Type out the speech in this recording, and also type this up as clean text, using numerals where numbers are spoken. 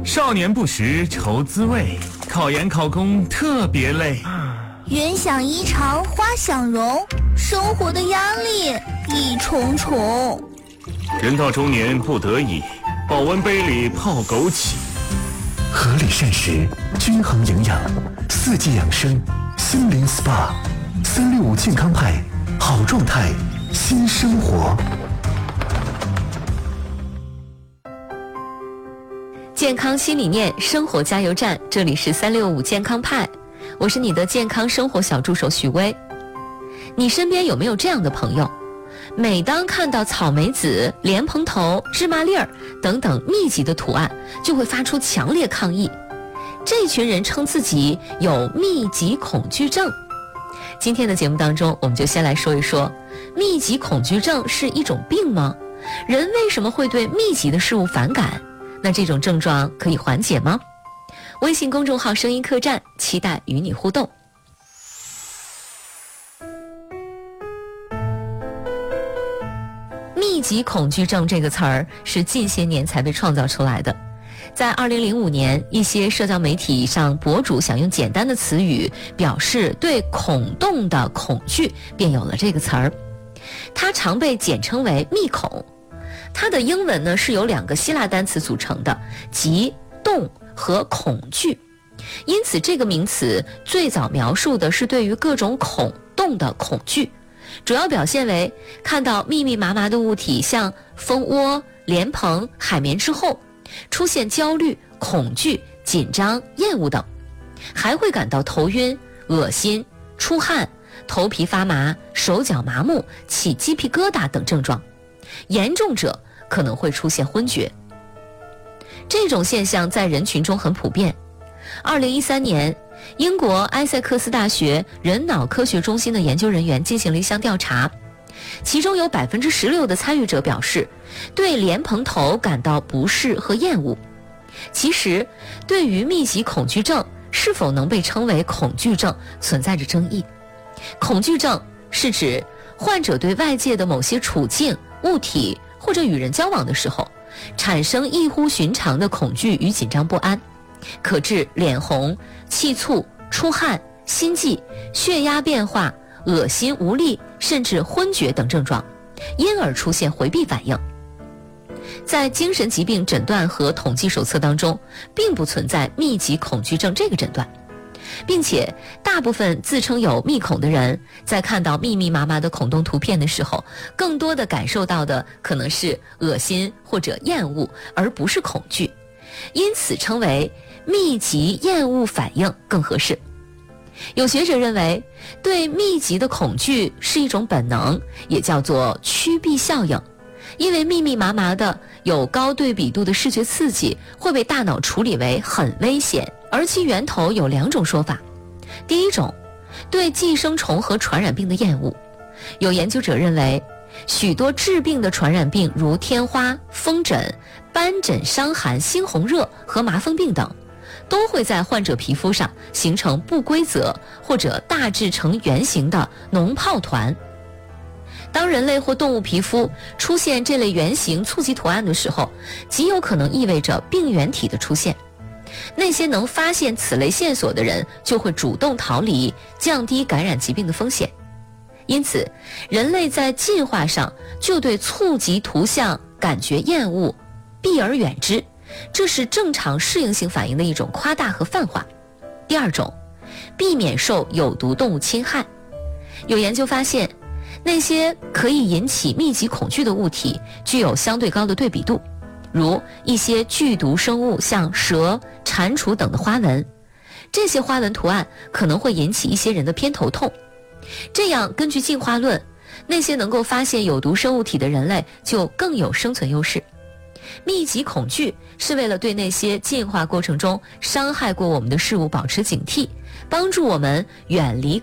少年不识愁滋味，考研考公特别累。 云想衣裳花想容，生活的压力一重重。 人到中年不得已，保温杯里泡枸杞。 合理膳食，均衡营养，四季养生，心灵 SPA，365健康派，好状态，新生活。 健康新理念，生活加油站，这里是365健康派，我是你的健康生活小助手许巍。你身边有没有这样的朋友？每当看到草莓籽、莲蓬头、芝麻粒儿等等密集的图案，就会发出强烈抗议。这群人称自己有密集恐惧症。今天的节目当中，我们就先来说一说，密集恐惧症是一种病吗？人为什么会对密集的事物反感？那这种症状可以缓解吗？微信公众号声音客栈，期待与你互动。密集恐惧症这个词儿是近些年才被创造出来的。在2005年，一些社交媒体上博主想用简单的词语表示对孔洞的恐惧，便有了这个词儿。它常被简称为密恐。它的英文呢是由2个希腊单词组成的，即洞和恐惧。因此这个名词最早描述的是对于各种孔洞的恐惧，主要表现为看到密密麻麻的物体，像蜂窝、莲蓬、海绵之后，出现焦虑、恐惧、紧张、厌恶等，还会感到头晕、恶心、出汗、头皮发麻、手脚麻木、起鸡皮疙瘩等症状，严重者可能会出现昏厥。这种现象在人群中很普遍。2013年，英国埃塞克斯大学人脑科学中心的研究人员进行了一项调查，其中有 16% 的参与者表示对莲蓬头感到不适和厌恶。其实，对于密集恐惧症是否能被称为恐惧症存在着争议。恐惧症是指患者对外界的某些处境、物体或者与人交往的时候，产生异乎寻常的恐惧与紧张不安，可致脸红、气促、出汗、心悸、血压变化、恶心无力，甚至昏厥等症状，因而出现回避反应。在精神疾病诊断和统计手册当中，并不存在密集恐惧症这个诊断，并且大部分自称有密恐的人，在看到密密麻麻的孔洞图片的时候，更多的感受到的可能是恶心或者厌恶，而不是恐惧，因此称为密集厌恶反应更合适。有学者认为，对密集的恐惧是一种本能，也叫做趋避效应。因为密密麻麻的有高对比度的视觉刺激会被大脑处理为很危险，而其源头有2种说法。第一种，对寄生虫和传染病的厌恶。有研究者认为，许多致病的传染病如天花、风疹、斑疹伤寒、猩红热和麻风病等，都会在患者皮肤上形成不规则或者大致呈圆形的脓疱团。当人类或动物皮肤出现这类圆形簇集图案的时候，极有可能意味着病原体的出现。那些能发现此类线索的人就会主动逃离，降低感染疾病的风险。因此，人类在进化上就对簇集图像感觉厌恶，避而远之，这是正常适应性反应的一种夸大和泛化。第二种，避免受有毒动物侵害。有研究发现，那些可以引起密集恐惧的物体具有相对高的对比度，如一些剧毒生物，像蛇、蟾蜍等的花纹，这些花纹图案可能会引起一些人的偏头痛。这样，根据进化论，那些能够发现有毒生物体的人类就更有生存优势。密集恐惧是为了对那些进化过程中伤害过我们的事物保持警惕，帮助我们远离